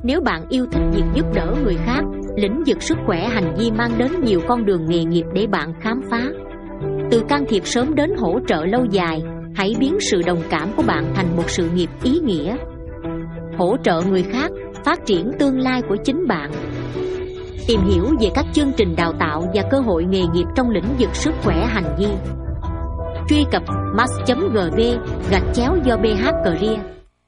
Nếu bạn yêu thích việc giúp đỡ người khác, lĩnh vực sức khỏe hành vi mang đến nhiều con đường nghề nghiệp để bạn khám phá. Từ can thiệp sớm đến hỗ trợ lâu dài, hãy biến sự đồng cảm của bạn thành một sự nghiệp ý nghĩa. Hỗ trợ người khác, phát triển tương lai của chính bạn. Tìm hiểu về các chương trình đào tạo và cơ hội nghề nghiệp trong lĩnh vực sức khỏe hành vi. Truy cập mass.gv/do BH Career.